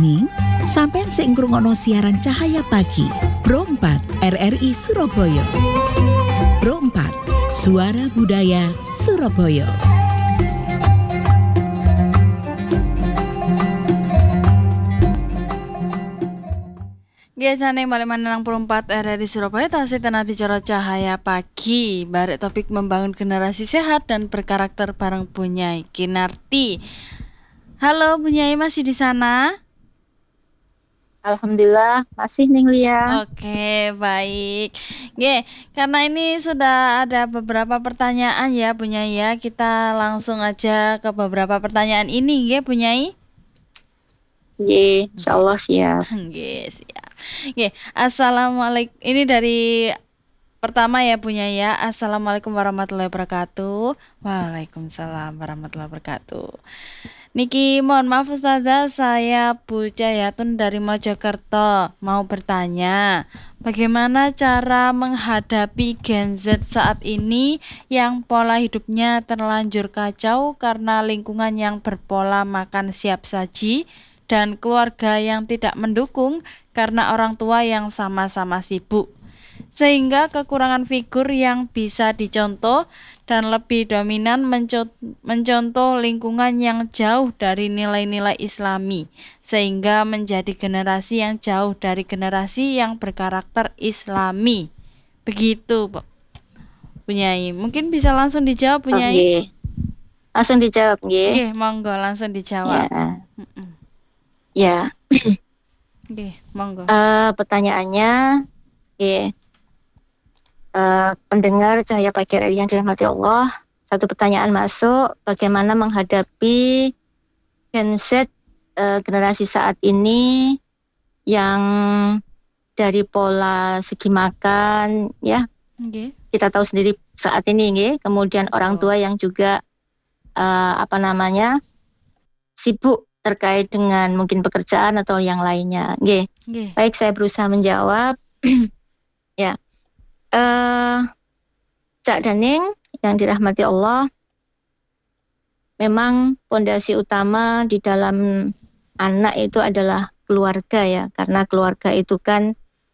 bengi, sampeyan sing ngrungokno siaran Cahaya Pagi, Pro 4 RRI Surabaya. Pro 4, Suara Budaya Surabaya. Biasanya balik manang Pro 4 RRI Surabaya tasih tenar dicara Cahaya Pagi. Barek topik membangun generasi sehat dan berkarakter bareng Bunyai Kinarti. Halo Bunyai, masih di sana? Alhamdulillah masih Ning Lia. Oke, baik. Karena ini sudah ada beberapa pertanyaan ya Bunyai ya. Kita langsung aja ke beberapa pertanyaan ini ya Bunyai. Insyaallah siap. Siap. Assalamualaikum. Ini dari pertama ya Bunyai ya. Assalamualaikum warahmatullahi wabarakatuh. Waalaikumsalam warahmatullahi wabarakatuh. Niki, mohon maaf Ustazah, saya Bu Cayatun dari Mojokerto. Mau bertanya, bagaimana cara menghadapi Gen Z saat ini yang pola hidupnya terlanjur kacau karena lingkungan yang berpola makan siap saji dan keluarga yang tidak mendukung karena orang tua yang sama-sama sibuk. Sehingga kekurangan figur yang bisa dicontoh dan lebih dominan mencontoh lingkungan yang jauh dari nilai-nilai Islami, sehingga menjadi generasi yang jauh dari generasi yang berkarakter Islami. Begitu, Bunyai. Mungkin bisa langsung dijawab, Bunyai. Langsung dijawab, nggih. Monggo langsung dijawab. Ya. Monggo. Pertanyaannya, pendengar Cahaya Pagi RRI yang dirahmati Allah, satu pertanyaan masuk, bagaimana menghadapi Gen Z generasi saat ini yang dari pola segi makan ya, kita tahu sendiri saat ini, kemudian orang tua yang juga sibuk terkait dengan mungkin pekerjaan atau yang lainnya. Baik, saya berusaha menjawab. Ya. Cak Daning yang dirahmati Allah, memang pondasi utama di dalam anak itu adalah keluarga ya, karena keluarga itu kan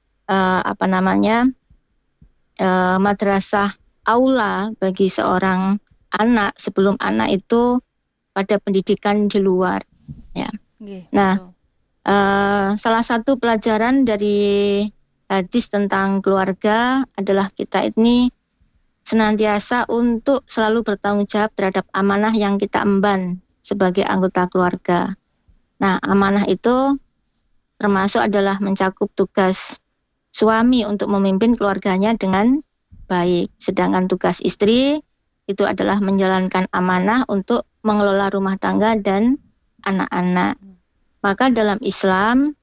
madrasah aula bagi seorang anak sebelum anak itu pada pendidikan di luar ya. Nah, salah satu pelajaran dari hadis tentang keluarga adalah kita ini senantiasa untuk selalu bertanggung jawab terhadap amanah yang kita emban sebagai anggota keluarga. Nah, amanah itu termasuk adalah mencakup tugas suami untuk memimpin keluarganya dengan baik. Sedangkan tugas istri itu adalah menjalankan amanah untuk mengelola rumah tangga dan anak-anak. Maka dalam Islam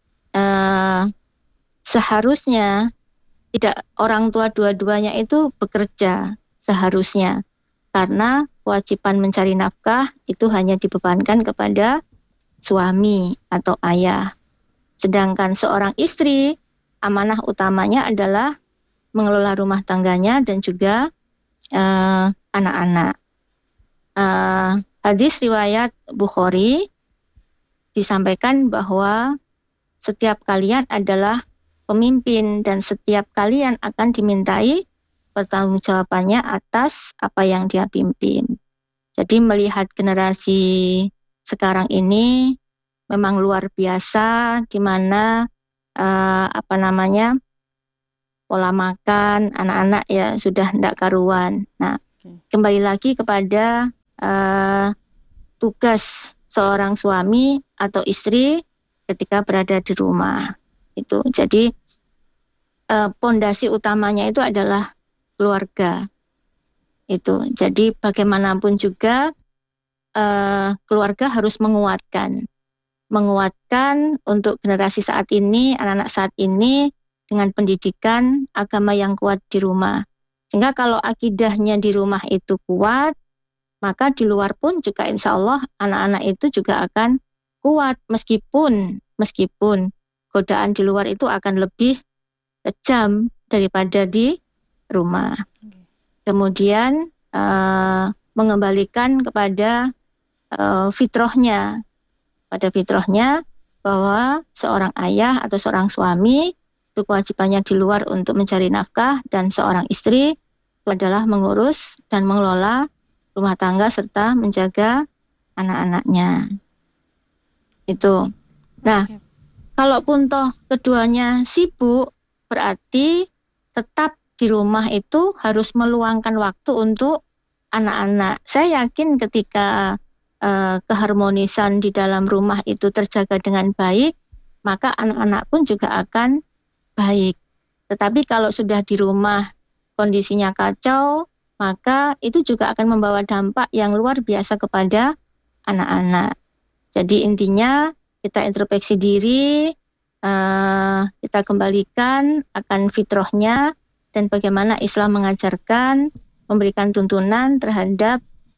seharusnya tidak orang tua dua-duanya itu bekerja seharusnya, karena kewajiban mencari nafkah itu hanya dibebankan kepada suami atau ayah. Sedangkan seorang istri, amanah utamanya adalah mengelola rumah tangganya dan juga anak-anak. Hadis riwayat Bukhari disampaikan bahwa setiap kalian adalah pemimpin dan setiap kalian akan dimintai pertanggungjawabannya atas apa yang dia pimpin. Jadi melihat generasi sekarang ini memang luar biasa, di mana pola makan anak-anak ya sudah tidak karuan. Nah, kembali lagi kepada tugas seorang suami atau istri ketika berada di rumah. Itu jadi pondasi utamanya itu adalah keluarga. Itu jadi bagaimanapun juga keluarga harus menguatkan untuk generasi saat ini, anak-anak saat ini dengan pendidikan agama yang kuat di rumah. Sehingga kalau akidahnya di rumah itu kuat, maka di luar pun juga insya Allah anak-anak itu juga akan kuat, meskipun godaan di luar itu akan lebih kejam daripada di rumah. Kemudian mengembalikan kepada fitrahnya. Pada fitrahnya bahwa seorang ayah atau seorang suami itu kewajibannya di luar untuk mencari nafkah, dan seorang istri itu adalah mengurus dan mengelola rumah tangga serta menjaga anak-anaknya. Itu. Nah, kalaupun toh keduanya sibuk, berarti tetap di rumah itu harus meluangkan waktu untuk anak-anak. Saya yakin ketika keharmonisan di dalam rumah itu terjaga dengan baik, maka anak-anak pun juga akan baik. Tetapi kalau sudah di rumah kondisinya kacau, maka itu juga akan membawa dampak yang luar biasa kepada anak-anak. Jadi intinya kita introspeksi diri, kita kembalikan akan fitrahnya dan bagaimana Islam mengajarkan, memberikan tuntunan terhadap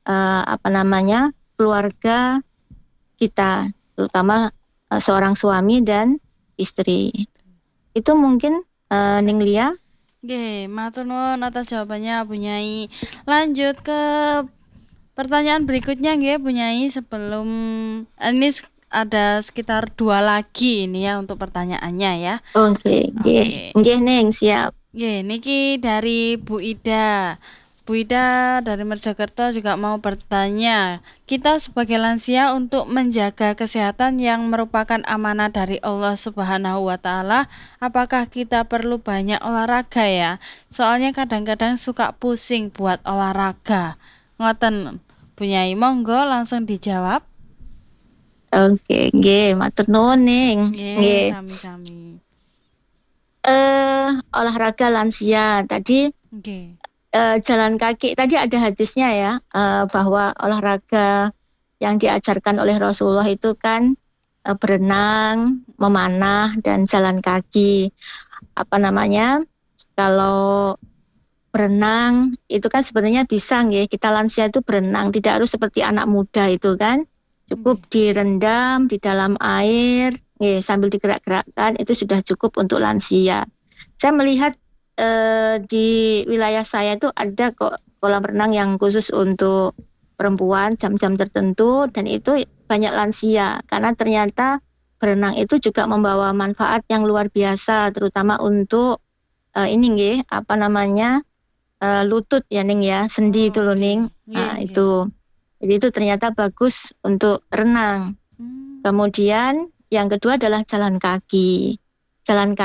keluarga kita, terutama seorang suami dan istri. Itu mungkin Ning Lia. Nggih, matur nuwun atas jawabannya Bu Nyai. Lanjut ke pertanyaan berikutnya nggih Bu Nyai, sebelum ini ada sekitar 2 lagi ini ya untuk pertanyaannya ya. Oke. Nggih Ning, siap. Nggih, niki dari Bu Ida. Bu Ida dari Mojokerto juga mau bertanya, kita sebagai lansia untuk menjaga kesehatan yang merupakan amanah dari Allah Subhanahu wa Ta'ala, apakah kita perlu banyak olahraga ya? Soalnya kadang-kadang suka pusing buat olahraga. Ngoten Bu Nyai, monggo langsung dijawab. Oke, nggih, matur nuwun Ning. Nggih, sami-sami. Olahraga lansia tadi. Nggih. Jalan kaki tadi ada hadisnya ya, bahwa olahraga yang diajarkan oleh Rasulullah itu kan berenang, memanah, dan jalan kaki. Kalau berenang itu kan sebenarnya bisa nggih, kita lansia itu berenang, tidak harus seperti anak muda itu kan, cukup direndam di dalam air, nggih, sambil digerak-gerakkan itu sudah cukup untuk lansia. Saya melihat di wilayah saya itu ada kok kolam renang yang khusus untuk perempuan jam-jam tertentu, dan itu banyak lansia karena ternyata berenang itu juga membawa manfaat yang luar biasa, terutama untuk lutut ya Ning ya, sendi itu loh Ning. Itu. Jadi itu ternyata bagus untuk renang. Kemudian yang kedua adalah jalan kaki. Jalan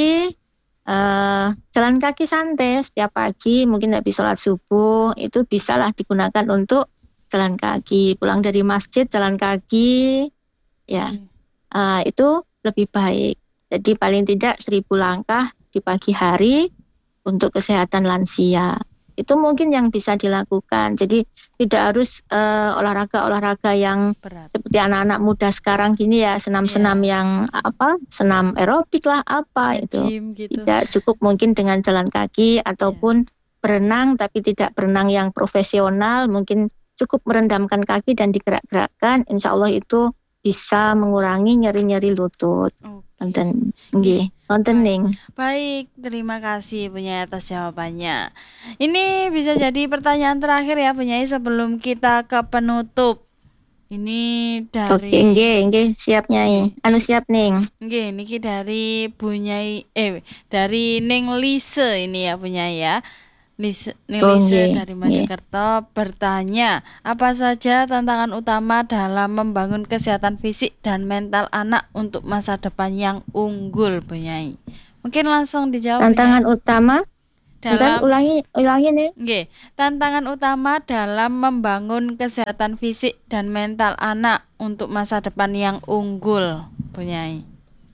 kaki santai setiap pagi, mungkin habis sholat subuh itu bisalah digunakan untuk jalan kaki. Pulang dari masjid jalan kaki, ya itu lebih baik. Jadi paling tidak 1000 langkah di pagi hari untuk kesehatan lansia. Itu mungkin yang bisa dilakukan. Jadi tidak harus olahraga yang berat seperti anak-anak muda sekarang gini ya, senam-senam yang senam aerobik lah itu. Gitu. Tidak cukup mungkin dengan jalan kaki ataupun berenang, tapi tidak berenang yang profesional, mungkin cukup merendamkan kaki dan digerak-gerakkan, insya Allah itu bisa mengurangi nyeri-nyeri lutut. Nonton Ning. Baik, terima kasih Bu Nyai atas jawabannya. Ini bisa jadi pertanyaan terakhir ya Bu Nyai sebelum kita ke penutup. Ini dari Oke, siap Nyai. Siap Ning. Nggih, niki dari Bu Nyai dari Ning Lise ini ya Bu Nyai ya. Lise dari Mojokerto bertanya, apa saja tantangan utama dalam membangun kesehatan fisik dan mental anak untuk masa depan yang unggul, Bu Nyai? Mungkin langsung dijawab. Tantangan utama dalam ulangi nih. Nggih, tantangan utama dalam membangun kesehatan fisik dan mental anak untuk masa depan yang unggul, Bu Nyai.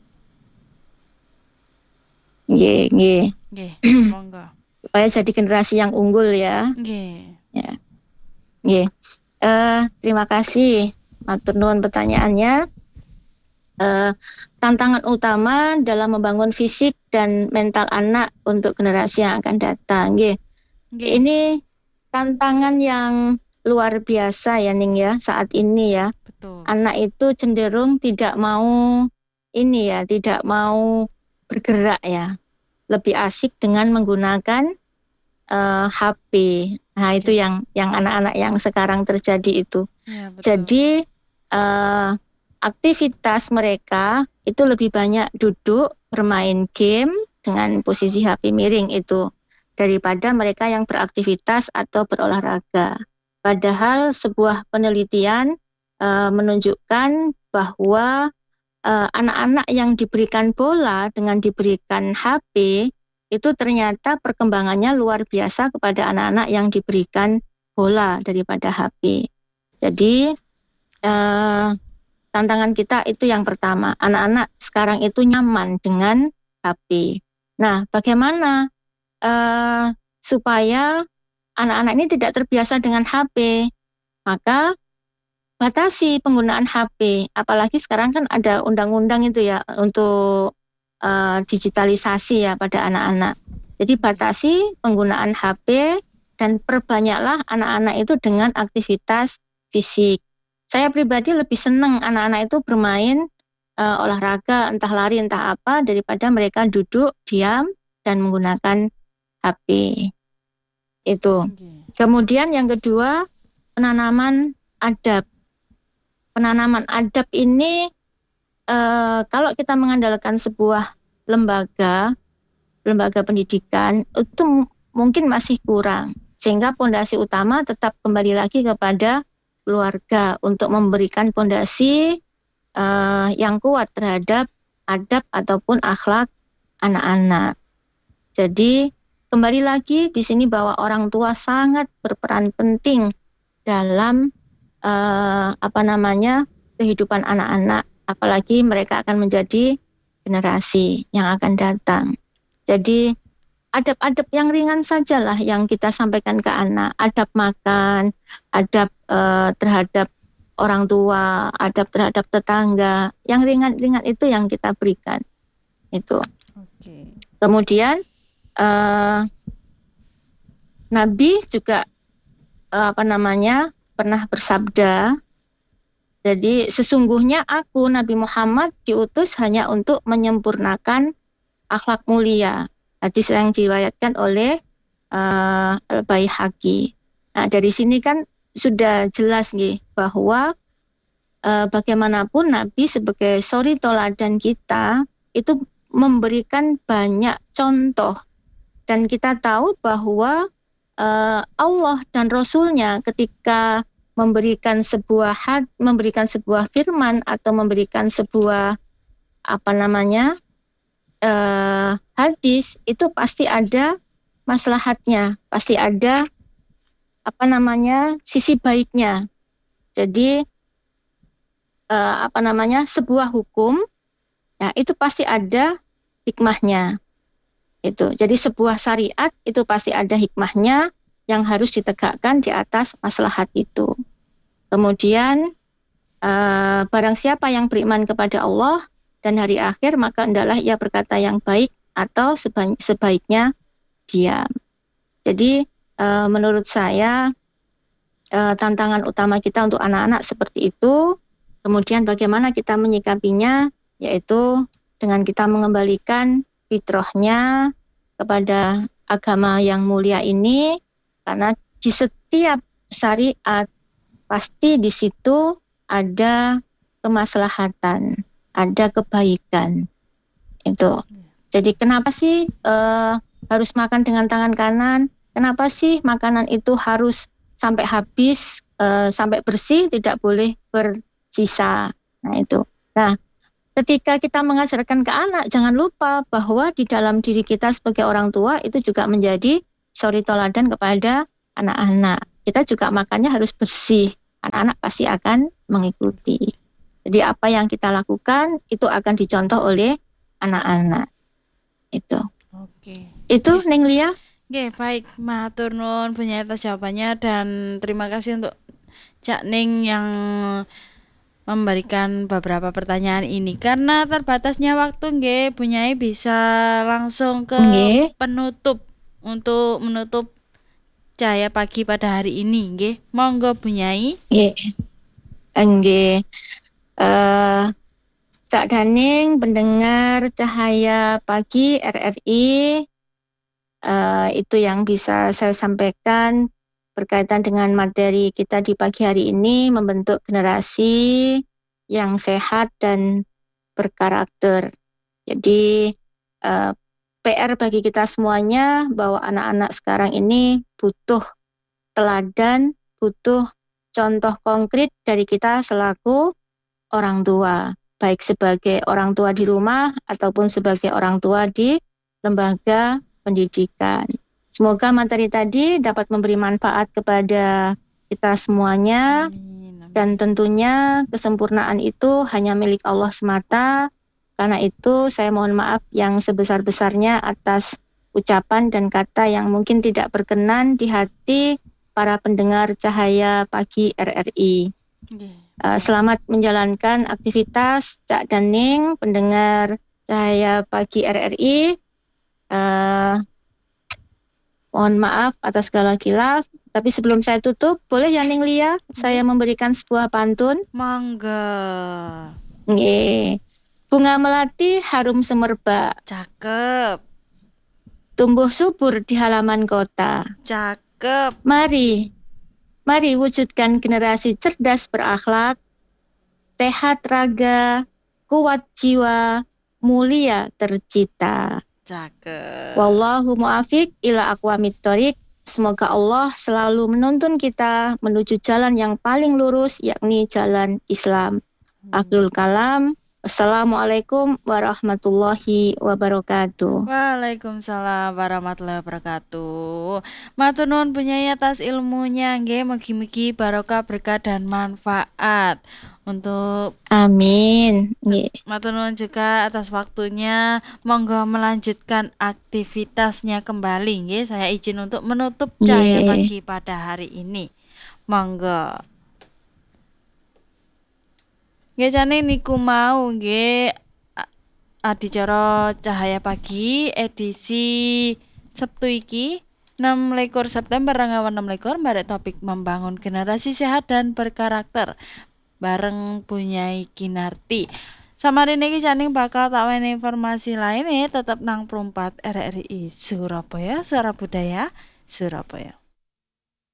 Nggih. Monggo. Supaya jadi generasi yang unggul ya. Nggih. Terima kasih matur nuwun pertanyaannya. Tantangan utama dalam membangun fisik dan mental anak untuk generasi yang akan datang. Ini tantangan yang luar biasa ya Ning ya saat ini ya. Betul. Anak itu cenderung tidak mau bergerak ya. Lebih asik dengan menggunakan HP. Nah, itu yang anak-anak yang sekarang terjadi itu. Ya, betul. Jadi aktivitas mereka itu lebih banyak duduk bermain game dengan posisi HP miring itu daripada mereka yang beraktivitas atau berolahraga. Padahal sebuah penelitian menunjukkan bahwa anak-anak yang diberikan bola dengan diberikan HP itu ternyata perkembangannya luar biasa kepada anak-anak yang diberikan bola daripada HP. Jadi tantangan kita itu yang pertama, anak-anak sekarang itu nyaman dengan HP. Nah, bagaimana supaya anak-anak ini tidak terbiasa dengan HP? Maka batasi penggunaan HP. Apalagi sekarang kan ada undang-undang itu ya untuk digitalisasi ya pada anak-anak. Jadi batasi penggunaan HP dan perbanyaklah anak-anak itu dengan aktivitas fisik. Saya pribadi lebih senang anak-anak itu bermain olahraga, entah lari, entah apa, daripada mereka duduk, diam, dan menggunakan HP. Itu. Kemudian yang kedua, penanaman adab. Penanaman adab ini, kalau kita mengandalkan sebuah lembaga pendidikan, itu mungkin masih kurang. Sehingga pondasi utama tetap kembali lagi kepada keluarga untuk memberikan pondasi yang kuat terhadap adab ataupun akhlak anak-anak. Jadi kembali lagi di sini bahwa orang tua sangat berperan penting dalam kehidupan anak-anak, apalagi mereka akan menjadi generasi yang akan datang. Jadi adab-adab yang ringan sajalah yang kita sampaikan ke anak, adab makan, adab terhadap orang tua, adab terhadap tetangga, yang ringan-ringan itu yang kita berikan. Itu. Okay. Kemudian Nabi juga pernah bersabda, jadi sesungguhnya aku Nabi Muhammad diutus hanya untuk menyempurnakan akhlak mulia. Hadis yang diriwayatkan oleh Al-Baihaqi. Nah, dari sini kan sudah jelas nih bahwa bagaimanapun Nabi sebagai suri toladan kita itu memberikan banyak contoh, dan kita tahu bahwa Allah dan Rasul-Nya ketika memberikan sebuah firman atau memberikan sebuah hadis, itu pasti ada maslahatnya, pasti ada sisi baiknya. Jadi sebuah hukum ya itu pasti ada hikmahnya. Itu. Jadi sebuah syariat itu pasti ada hikmahnya yang harus ditegakkan di atas maslahat itu. Kemudian barang siapa yang beriman kepada Allah dan hari akhir, maka hendaklah ia berkata yang baik atau sebaiknya diam. Jadi menurut saya tantangan utama kita untuk anak-anak seperti itu. Kemudian bagaimana kita menyikapinya, yaitu dengan kita mengembalikan fitrahnya kepada agama yang mulia ini, karena di setiap syariat pasti di situ ada kemaslahatan, ada kebaikan. Itu. Jadi kenapa sih harus makan dengan tangan kanan? Kenapa sih makanan itu harus sampai habis, sampai bersih, tidak boleh bersisa? Nah itu. Nah, ketika kita mengajarkan ke anak, jangan lupa bahwa di dalam diri kita sebagai orang tua itu juga menjadi suri toladan kepada anak-anak. Kita juga makannya harus bersih. Anak-anak pasti akan mengikuti. Jadi apa yang kita lakukan itu akan dicontoh oleh anak-anak. Itu. Oke. Itu Neng Lia. Oke, baik. Matur nuwun punya atas jawabannya, dan terima kasih untuk Cak Ning yang memberikan beberapa pertanyaan ini. Karena terbatasnya waktu nggih, Bu Nyai bisa langsung ke penutup untuk menutup Cahaya Pagi pada hari ini nggih. Monggo Bu Nyai. Nggih. Cak Daning pendengar Cahaya Pagi RRI, itu yang bisa saya sampaikan berkaitan dengan materi kita di pagi hari ini, membentuk generasi yang sehat dan berkarakter. Jadi PR bagi kita semuanya bahwa anak-anak sekarang ini butuh teladan, butuh contoh konkret dari kita selaku orang tua, baik sebagai orang tua di rumah ataupun sebagai orang tua di lembaga pendidikan. Semoga materi tadi dapat memberi manfaat kepada kita semuanya. Amin. Dan tentunya kesempurnaan itu hanya milik Allah semata. Karena itu saya mohon maaf yang sebesar-besarnya atas ucapan dan kata yang mungkin tidak berkenan di hati para pendengar Cahaya Pagi RRI. Selamat menjalankan aktivitas Cak dan Ning, pendengar Cahaya Pagi RRI. Mohon maaf atas segala khilaf. Tapi sebelum saya tutup, boleh ya Ning Lia, saya memberikan sebuah pantun? Mangga. Nggih. Bunga melati harum semerbak. Cakep. Tumbuh subur di halaman kota. Cakep. Mari wujudkan generasi cerdas berakhlak, sehat raga, kuat jiwa, mulia tercipta. Cakep. Wallahu muafiq ila aqwamit thoriq. Semoga Allah selalu menuntun kita menuju jalan yang paling lurus, yakni jalan Islam. Ahlul kalam. Assalamualaikum warahmatullahi wabarakatuh. Waalaikumsalam warahmatullahi wabarakatuh. Matur nuwun Bunyai atas ilmunya, nggih mugi-mugi barokah berkah dan manfaat untuk Amin. Matur nuwun juga atas waktunya. Monggo melanjutkan aktivitasnya kembali, nggih. Saya izin untuk menutup Cahaya Pagi pada hari ini. Monggo. Nggih jane niku mau nggih adicara Cahaya Pagi edisi Sabtu iki 26 September 2026 barek topik membangun generasi sehat dan berkarakter bareng Bunyai Kinarti. Samarene iki janing bakal tak wene informasi lainnya tetap nang 4 RRI Surabaya, Suara Budaya Surabaya.